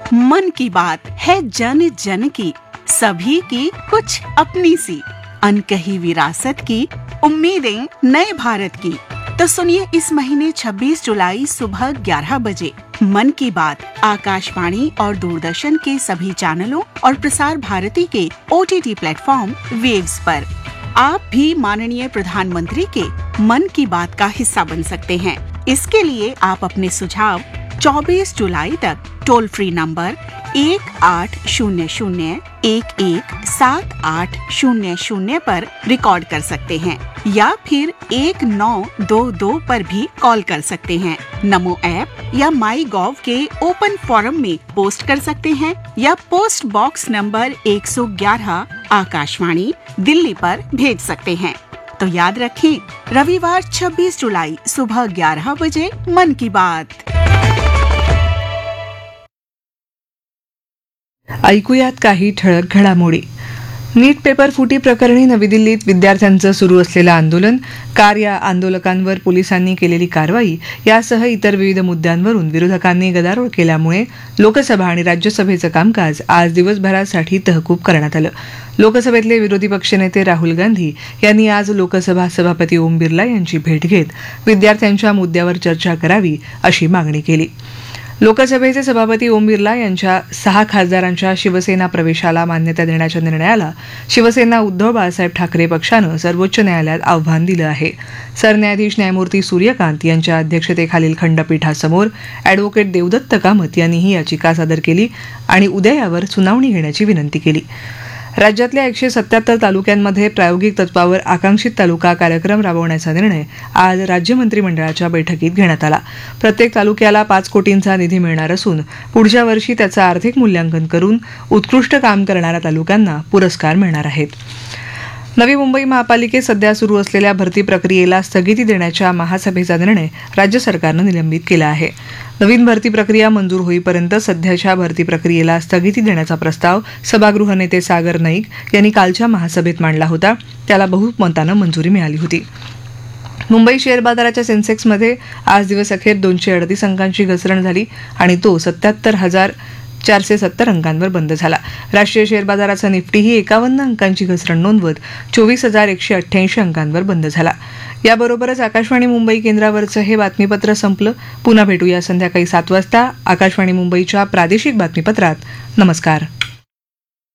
मन की बात है जन जन की, सभी की कुछ अपनी सी, अनकही विरासत की, उम्मीदें नए भारत की। तो सुनिए इस महीने 26 जुलाई सुबह 11 बजे मन की बात आकाशवाणी और दूरदर्शन के सभी चैनलों और प्रसार भारती के OTT प्लेटफॉर्म वेव्स पर। आप भी माननीय प्रधानमंत्री के मन की बात का हिस्सा बन सकते हैं। इसके लिए आप अपने सुझाव 24 जुलाई तक टोल फ्री नंबर 1800-117800 पर रिकॉर्ड कर सकते हैं या फिर 1922 पर भी कॉल कर सकते हैं। नमो ऐप या माई गॉव के ओपन फोरम में पोस्ट कर सकते हैं या post box number 111 Akashvani Delhi पर भेज सकते हैं। तो याद रखें, रविवार 26 जुलाई सुबह 11 बजे मन की बात। ऐकूयात काही ठळक घडामोडी। नीट पेपर फुटी प्रकरणी नवी दिल्लीत विद्यार्थ्यांचं सुरू असलेलं आंदोलन, कार या आंदोलकांवर पोलिसांनी केलेली कारवाई यासह इतर विविध मुद्द्यांवरून विरोधकांनी गदारोळ केल्यामुळे लोकसभा आणि राज्यसभेचं कामकाज आज दिवसभरासाठी तहकूब करण्यात आलं। लोकसभेतले विरोधी पक्षनेते राहुल गांधी यांनी आज लोकसभा सभापती ओम बिर्ला यांची भेट घेत विद्यार्थ्यांच्या मुद्द्यावर चर्चा करावी अशी मागणी केली। लोकसभेचे सभापती ओम बिर्ला यांच्या 6 खासदारांच्या शिवसेना प्रवेशाला मान्यता देण्याच्या निर्णयाला शिवसेना उद्धव बाळासाहेब ठाकरे पक्षानं सर्वोच्च न्यायालयात आव्हान दिलं आहे। सरन्यायाधीश न्यायमूर्ती सूर्यकांत यांच्या अध्यक्षतेखालील खंडपीठासमोर अॅडव्होकेट देवदत्त कामत यांनी ही याचिका सादर केली आणि उद्या यावर सुनावणी घेण्याची विनंती केली। राज्यातल्या 177 तालुक्यांमध्ये प्रायोगिक तत्वावर आकांक्षित तालुका कार्यक्रम राबवण्याचा निर्णय आज राज्य मंत्रिमंडळाच्या बैठकीत घेण्यात आला। प्रत्येक तालुक्याला 5 कोटींचा निधी मिळणार असून पुढच्या वर्षी त्याचं आर्थिक मूल्यांकन करून उत्कृष्ट काम करणाऱ्या तालुक्यांना पुरस्कार मिळणार आहेत। नवी मुंबई महापालिकेत सध्या सुरू असलेल्या भरती प्रक्रियेला स्थगिती देण्याच्या महासभेचा निर्णय राज्य सरकारनं निलंबित केला आहे। नवीन भरती प्रक्रिया मंजूर होईपर्यंत सध्याच्या भरती प्रक्रियेला स्थगिती देण्याचा प्रस्ताव सभागृह नेते सागर नाईक यांनी कालच्या महासभेत मांडला होता, त्याला बहुमतानं मंजुरी मिळाली होती। मुंबई शेअर बाजाराच्या सेन्सेक्समध्ये आज दिवसअखेर 238 अंकांची घसरण झाली आणि तो 77,470 अंकांवर बंद झाला। राष्ट्रीय शेअर बाजाराचा निफ्टीही 51 अंकांची घसरण नोंदवत 24,188 अंकांवर बंद झाला। याबरोबरच आकाशवाणी मुंबई केंद्रावरचं हे बातमीपत्र संपलं। पुन्हा भेटूया संध्याकाळी 7 वाजता आकाशवाणी मुंबईच्या प्रादेशिक बातमीपत्रात। नमस्कार।